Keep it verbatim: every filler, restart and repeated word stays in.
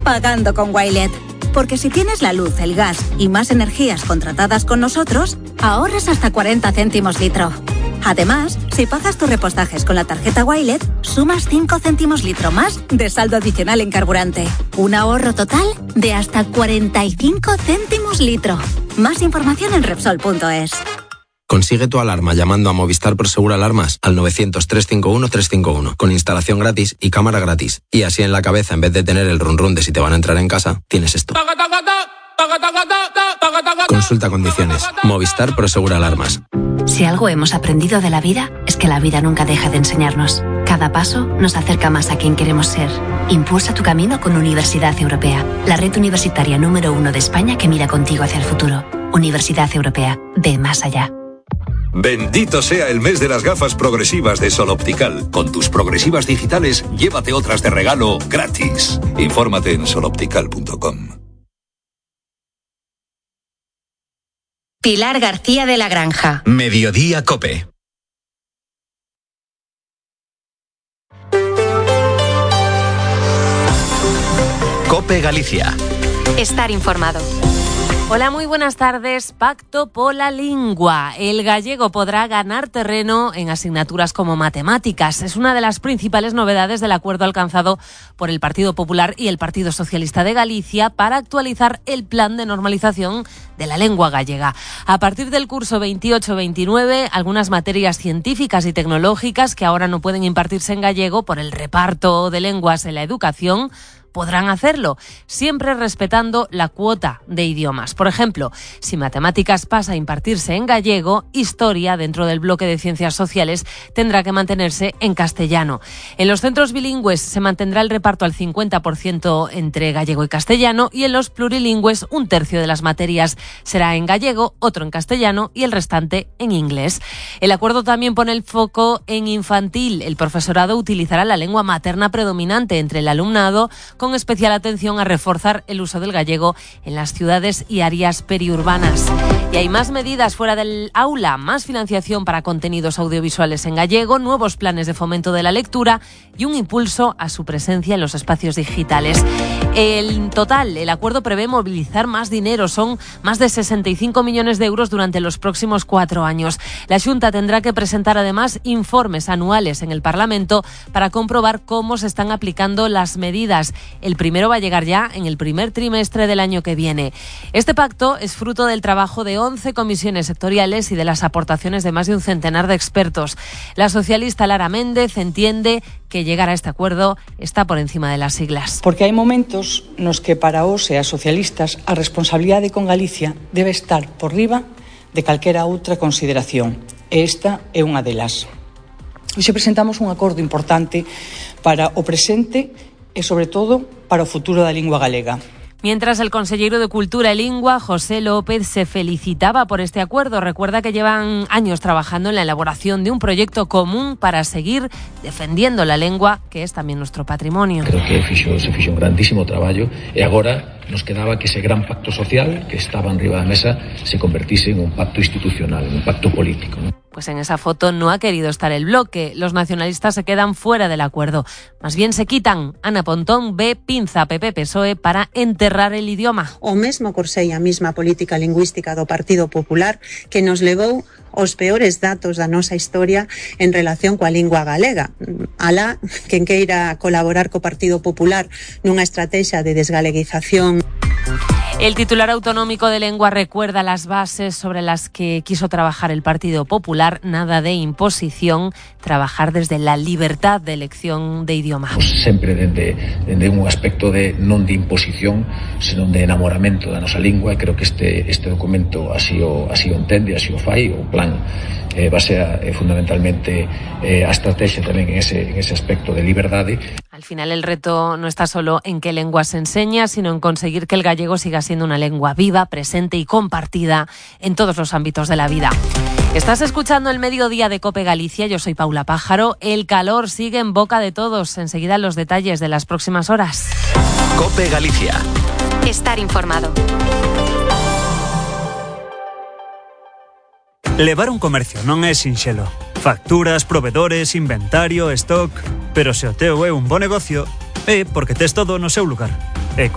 pagando con Wilet. Porque si tienes la luz, el gas y más energías contratadas con nosotros, ahorras hasta cuarenta céntimos litro. Además, si pagas tus repostajes con la tarjeta Wilet, sumas cinco céntimos litro más de saldo adicional en carburante. Un ahorro total de hasta cuarenta y cinco céntimos litro. Más información en Repsol punto es. Consigue tu alarma llamando a Movistar Prosegur Alarmas al novecientos, trescientos cincuenta y uno, trescientos cincuenta y uno, con instalación gratis y cámara gratis. Y así en la cabeza, en vez de tener el run run de si te van a entrar en casa, tienes esto. Consulta condiciones. Movistar Prosegur Alarmas. Si algo hemos aprendido de la vida, es que la vida nunca deja de enseñarnos. Cada paso nos acerca más a quien queremos ser. Impulsa tu camino con Universidad Europea, la red universitaria número uno de España que mira contigo hacia el futuro. Universidad Europea, ve más allá. Bendito sea el mes de las gafas progresivas de Sol Optical. Con tus progresivas digitales, llévate otras de regalo gratis. Infórmate en sol optical punto com. Pilar García de la Granja. Mediodía COPE. COPE Galicia. Estar informado. Hola, muy buenas tardes. Pacto pola lingua. El gallego podrá ganar terreno en asignaturas como matemáticas. Es una de las principales novedades del acuerdo alcanzado por el Partido Popular y el Partido Socialista de Galicia para actualizar el plan de normalización de la lengua gallega. A partir del curso veintiocho veintinueve, algunas materias científicas y tecnológicas que ahora no pueden impartirse en gallego por el reparto de lenguas en la educación podrán hacerlo, siempre respetando la cuota de idiomas. Por ejemplo, si matemáticas pasa a impartirse en gallego, historia, dentro del bloque de ciencias sociales, tendrá que mantenerse en castellano. En los centros bilingües se mantendrá el reparto al cincuenta por ciento entre gallego y castellano, y en los plurilingües un tercio de las materias será en gallego, otro en castellano y el restante en inglés. El acuerdo también pone el foco en infantil. El profesorado utilizará la lengua materna predominante entre el alumnado, con especial atención a reforzar el uso del gallego en las ciudades y áreas periurbanas. Y hay más medidas fuera del aula, más financiación para contenidos audiovisuales en gallego, nuevos planes de fomento de la lectura y un impulso a su presencia en los espacios digitales. En total, el acuerdo prevé movilizar más dinero, son más de sesenta y cinco millones de euros durante los próximos cuatro años. La Xunta tendrá que presentar además informes anuales en el Parlamento para comprobar cómo se están aplicando las medidas. El primero va a llegar ya en el primer trimestre del año que viene. Este pacto es fruto del trabajo de once comisiones sectoriales y de las aportaciones de más de un centenar de expertos. La socialista Lara Méndez entiende que llegar a este acuerdo está por encima de las siglas. Porque hai momentos nos que para os e as socialistas a responsabilidade con Galicia debe estar por riba de calquera outra consideración. E esta é unha delas. Hoxe presentamos un acordo importante para o presente e, sobre todo, para o futuro da lingua galega. Mientras, el consejero de Cultura y Lingua, José López, se felicitaba por este acuerdo. Recuerda que llevan años trabajando en la elaboración de un proyecto común para seguir defendiendo la lengua, que es también nuestro patrimonio. Creo que fixo, se fixo un grandísimo traballo e agora nos quedaba que ese gran pacto social que estaba enriba da mesa se convertise en un pacto institucional, en un pacto político, ¿no? Pues en esa foto no ha querido estar el bloque. Los nacionalistas se quedan fuera del acuerdo. Más bien se quitan. Ana Pontón ve pinza P P P S O E para enterrar el idioma. O mesmo corsei a mesma política lingüística do Partido Popular que nos levou os peores datos da nosa historia en relación coa lingua galega. Alá, quen queira colaborar co Partido Popular nunha estrategia de desgaleguización. El titular autonómico de lengua recuerda las bases sobre las que quiso trabajar el Partido Popular, nada de imposición, trabajar desde la libertad de elección de idioma. Pues sempre dende, dende un aspecto de non de imposición, senón de enamoramento da nosa lingua, e creo que este, este documento así o, así o entende, así o fai, o plan eh, basea eh, fundamentalmente eh, a estrategia tamén en ese, en ese aspecto de liberdade. Al final el reto no está solo en qué lengua se enseña, sino en conseguir que el gallego siga siendo una lengua viva, presente y compartida en todos los ámbitos de la vida. Estás escuchando el Mediodía de COPE Galicia, yo soy Paula Pájaro. El calor sigue en boca de todos. Enseguida los detalles de las próximas horas. COPE Galicia. Estar informado. Levar un comercio non é sinxelo. Facturas, proveedores, inventario, stock... Pero se o teu é un bo negocio, é porque tes todo no seu lugar.